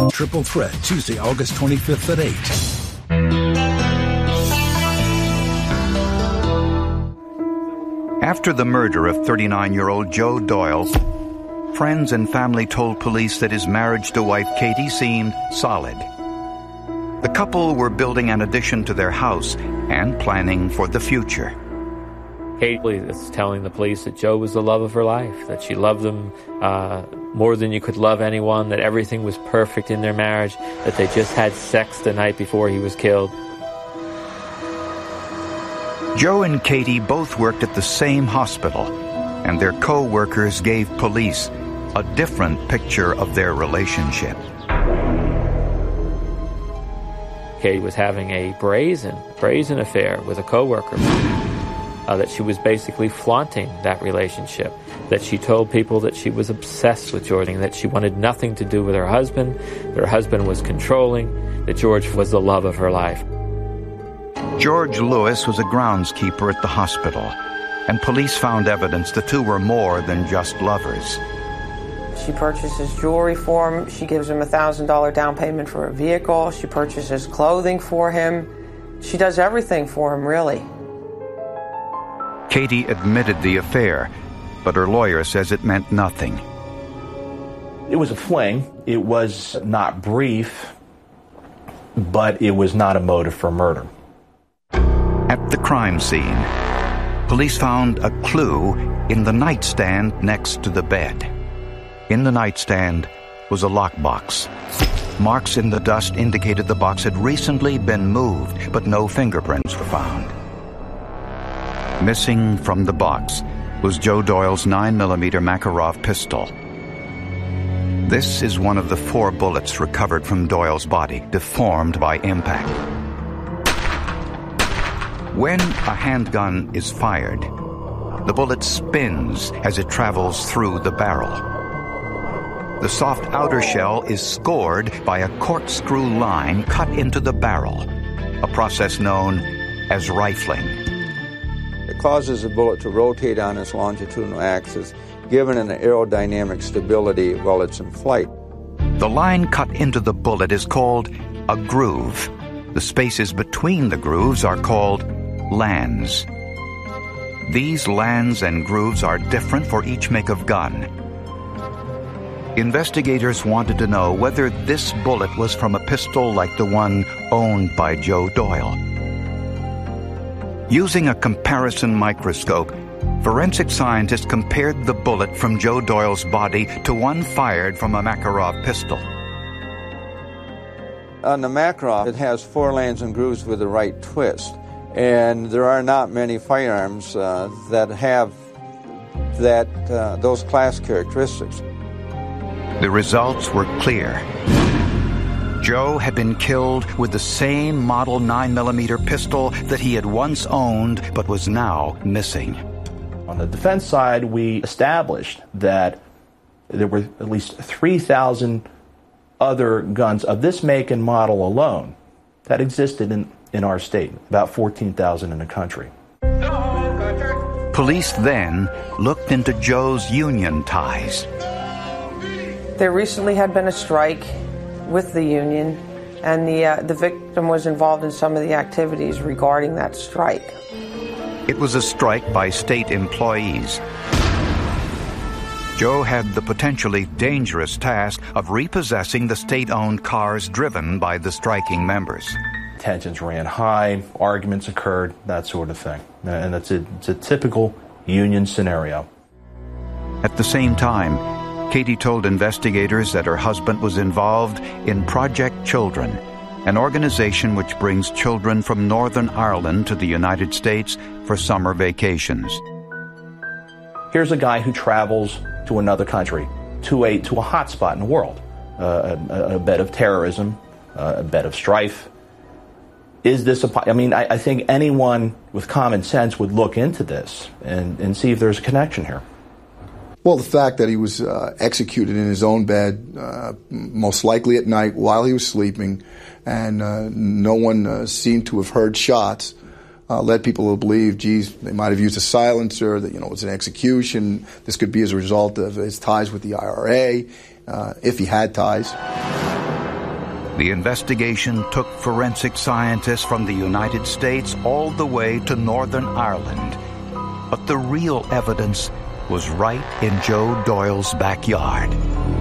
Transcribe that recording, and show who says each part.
Speaker 1: Triple Threat, Tuesday, August 25th at 8.
Speaker 2: After the murder of 39-year-old Joe Doyle, friends and family told police that his marriage to wife Katie seemed solid. The couple were building an addition to their house and planning for the future.
Speaker 3: Katie is telling the police that Joe was the love of her life, that she loved him more than you could love anyone, that everything was perfect in their marriage, that they just had sex the night before he was killed.
Speaker 2: Joe and Katie both worked at the same hospital, and their co-workers gave police a different picture of their relationship.
Speaker 3: Katie was having a brazen affair with a co-worker. That she was basically flaunting that relationship, that she told people that she was obsessed with Jordan, that she wanted nothing to do with her husband, that her husband was controlling, that George was the love of her life.
Speaker 2: George Lewis was a groundskeeper at the hospital, and police found evidence the two were more than just lovers.
Speaker 4: She purchases jewelry for him. She gives him a $1,000 down payment for a vehicle. She purchases clothing for him. She does everything for him, really.
Speaker 2: Katie admitted the affair, but her lawyer says it meant nothing.
Speaker 5: It was a fling. It was not brief, but it was not a motive for murder.
Speaker 2: At the crime scene, police found a clue in the nightstand next to the bed. In the nightstand was a lockbox. Marks in the dust indicated the box had recently been moved, but no fingerprints were found. Missing from the box was Joe Doyle's 9mm Makarov pistol. This is one of the 4 bullets recovered from Doyle's body, deformed by impact. When a handgun is fired, the bullet spins as it travels through the barrel. The soft outer shell is scored by a corkscrew line cut into the barrel, a process known as rifling.
Speaker 6: It causes the bullet to rotate on its longitudinal axis, giving it an aerodynamic stability while it's in flight.
Speaker 2: The line cut into the bullet is called a groove. The spaces between the grooves are called lands. These lands and grooves are different for each make of gun. Investigators wanted to know whether this bullet was from a pistol like the one owned by Joe Doyle. Using a comparison microscope, forensic scientists compared the bullet from Joe Doyle's body to one fired from a Makarov pistol.
Speaker 6: On the Makarov, it has 4 lands and grooves with the right twist, and there are not many firearms that have those class characteristics.
Speaker 2: The results were clear. Joe had been killed with the same model 9mm pistol that he had once owned but was now missing.
Speaker 5: On the defense side, we established that there were at least 3,000 other guns of this make and model alone that existed in our state, about 14,000 in the country.
Speaker 2: Police then looked into Joe's union ties.
Speaker 4: There recently had been a strike with the union, and the victim was involved in some of the activities regarding that strike.
Speaker 2: It was a strike by state employees. Joe had the potentially dangerous task of repossessing the state-owned cars driven by the striking members.
Speaker 5: Tensions ran high, arguments occurred, that sort of thing. And it's a typical union scenario.
Speaker 2: At the same time, Katie told investigators that her husband was involved in Project Children, an organization which brings children from Northern Ireland to the United States for summer vacations.
Speaker 5: Here's a guy who travels to another country, to a hot spot in the world, a bed of terrorism, a bed of strife. Is this I think anyone with common sense would look into this and see if there's a connection here.
Speaker 7: Well, the fact that he was executed in his own bed, most likely at night while he was sleeping, and no one seemed to have heard shots, led people to believe, geez, they might have used a silencer, that, it was an execution. This could be as a result of his ties with the IRA, if he had ties.
Speaker 2: The investigation took forensic scientists from the United States all the way to Northern Ireland. But the real evidence was right in Joe Doyle's backyard.